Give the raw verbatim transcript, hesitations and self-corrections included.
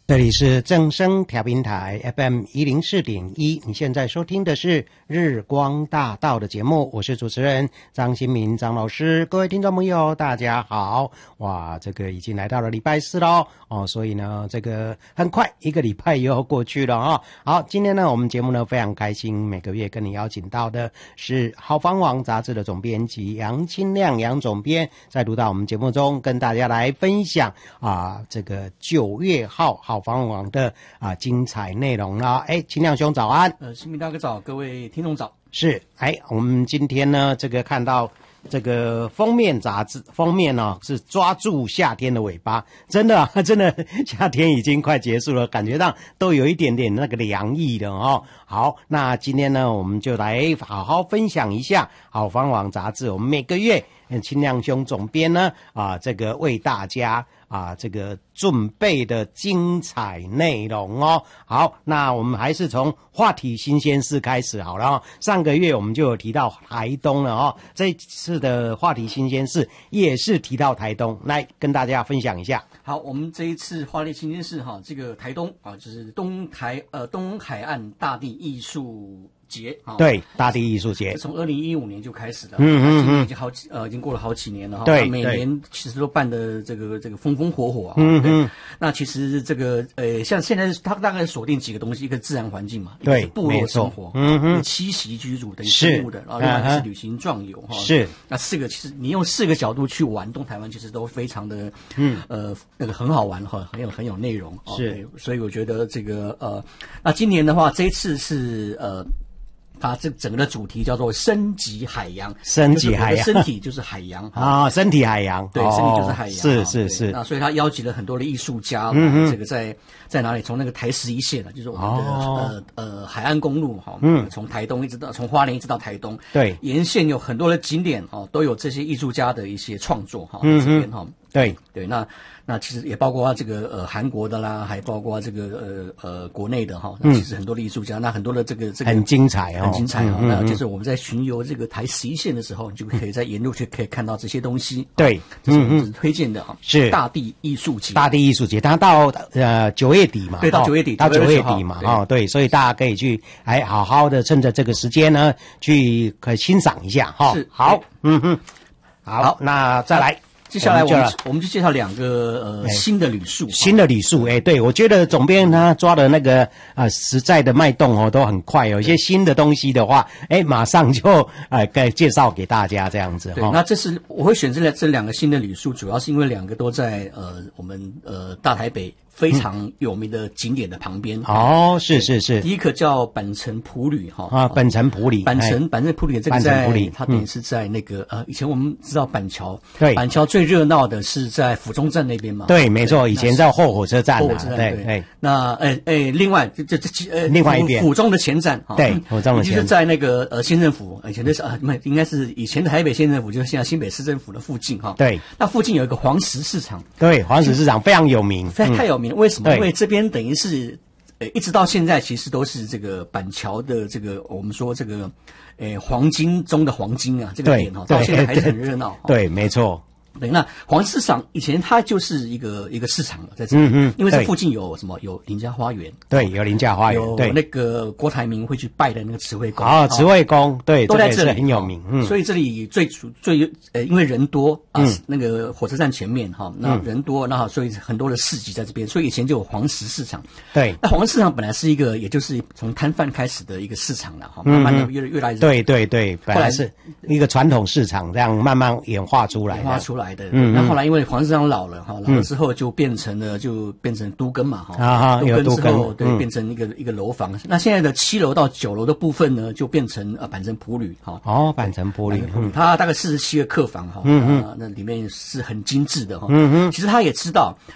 这里是正声调频台 F M 一零四点一，你现在收听的是日光大道的节目，我是主持人张新民张老师。各位听众朋友大家好，哇，这个已经来到了礼拜四咯哦，所以呢这个很快一个礼拜又要过去了哦。好，今天呢我们节目呢非常开心，每个月跟你邀请到的是好房网杂志的总编辑杨清亮杨总编，再度到我们节目中跟大家来分享啊这个九月号好房网的啊精彩内容啦。哎，清亮兄早安。 呃，新民大哥早，各位听众早。 是，哎，我们今天呢这个看到这个封面杂志封面呢、哦、是抓住夏天的尾巴，真的、啊、真的夏天已经快结束了，感觉到都有一点点那个凉意了哦。好，那今天呢我们就来好好分享一下好房网杂志，我们每个月清亮兄总编呢啊这个为大家啊这个准备的精彩内容哦。好，那我们还是从话题新鲜事开始好了哦。上个月我们就有提到台东了哦，这次的话题新鲜事也是提到台东，来跟大家分享一下。 好，我们这一次话题新鲜事哈，这个台东啊，就是东台呃东海岸大地艺术节啊， 对，大地艺术节从二零一五年就开始了， 嗯嗯嗯， 已经好几呃已经过了好几年了哈， 对， 每年其实都办的这个这个风风火火啊， 嗯嗯， 那其实这个呃像现在它大概锁定几个东西，一个自然环境嘛， 对， 一个部落生活， 嗯哼， 栖息居住等于生物的，然后另外一个是旅行壮游哈， 是， 那四个其实你用四个角度去玩东台湾，其实都非常的嗯呃那个很好玩哈，很有很有内容， 是， 所以我觉得这个呃那今年的话，这一次是呃。它这整个的主题叫做升级海洋， 升级海洋， 身体就是海洋啊，身体海洋， 对，身体就是海洋， 是是是。 那所以他邀集了很多的艺术家， 嗯这个在在哪里？从那个台十一线就是我们的、 哦、 呃呃海岸公路哈， 嗯， 从台东一直到从花莲一直到台东， 对， 沿线有很多的景点哦，都有这些艺术家的一些创作哈， 嗯这边哈， 对对，那。那其实也包括这个呃韩国的啦，还包括这个呃呃国内的哈，那其实很多的艺术家，嗯、那很多的这个这个很精彩哦， 很精彩哈、哦嗯嗯嗯。 那就是我们在巡游这个台十一线的时候，你就可以在沿路去可以看到这些东西。 对， 这是我们推荐的哈、哦， 是大地艺术节。 大地艺术节，它到呃九月底嘛， 对，到九月底， 到九月底嘛，哦，对，所以大家可以去哎好好的趁着这个时间呢，去可以欣赏一下哈。 是， 好，嗯哼，好，好那再来。 接下来我们我们就介绍两个呃新的旅宿， 新的旅宿，哎，对我觉得总编他抓的那个啊、呃、实在的脉动哦都很快哦，有些新的东西的话，哎，马上就呃该介绍给大家这样子哈、 对，那这是我会选这两这两个新的旅宿，主要是因为两个都在呃我们呃大台北非常有名的景点的旁边。 嗯、哦，是是是。 第一个叫板城埔里哈啊，板城埔里， 板城板城埔里这个在它等于嗯是在那个呃以前我们知道板桥， 对， 板桥最热闹的是在府中站那边嘛。 对，没错，以前叫后火车站、啊。 后火车站对对。 那呃呃，另外这这这呃， 另外一边府中的前站， 对，府中的前站就是在那个呃县政府以前的是啊，没应该是以前的台北县政府，就是现在新北市政府的附近哈。 对， 那附近有一个黄石市场。 对，黄石市场非常有名， 非常太有名。为什么？ 嗯、 因为这边等于是呃一直到现在，其实都是这个板桥的这个我们说这个呃黄金中的黄金啊，这个点哈，到现在还是很热闹。 对，没错。 对，那黄市场以前它就是一个一个市场了，在这里， 嗯嗯， 因为这附近有什么有林家花园， 对，有林家花园， 有那个郭台铭会去拜的那个慈惠宫， 啊，慈惠宫，对， 都在这里很有名，嗯， 所以这里最主最呃，因为人多啊，那个火车站前面哈，那人多，那所以很多的市集在这边，所以以前就有黄石市场， 对， 那黄石市场本来是一个，也就是从摊贩开始的一个市场了哈，慢慢的越越来越， 对对对，本来是一个传统市场，这样慢慢演化出来， 演化出来的，嗯，那后来。因为黄市场老了哈，老了之后就变成了就变成都更嘛哈， 啊都更之后对， 嗯、 变成一个一个楼房。那现在的七楼到九楼的部分呢，就变成呃板城埔旅哈。 哦，板城埔旅， 嗯，它大概四十七个客房哈， 嗯嗯、 呃，那里面是很精致的哈。 嗯嗯， 其实他也知道。